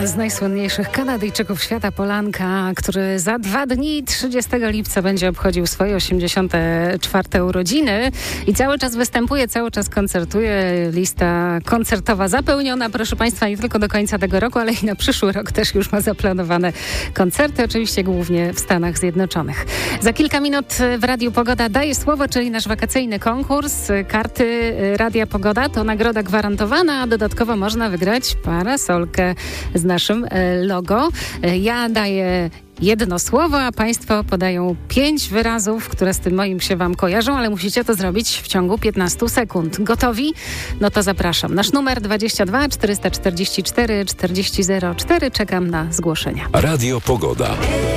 Jeden z najsłynniejszych Kanadyjczyków świata, Polanka, który za 2 dni, 30 lipca, będzie obchodził swoje 84. urodziny i cały czas występuje, cały czas koncertuje. Lista koncertowa zapełniona, proszę Państwa, nie tylko do końca tego roku, ale i na przyszły rok też już ma zaplanowane koncerty, oczywiście głównie w Stanach Zjednoczonych. Za kilka minut w Radiu Pogoda Daję Słowo, czyli nasz wakacyjny konkurs. Karty Radia Pogoda to nagroda gwarantowana, a dodatkowo można wygrać parasolkę z naszym logo. Ja daję jedno słowo, a Państwo podają 5 wyrazów, które z tym moim się Wam kojarzą, ale musicie to zrobić w ciągu 15 sekund. Gotowi? No to zapraszam. Nasz numer 22 444 4004. Czekam na zgłoszenia. Radio Pogoda.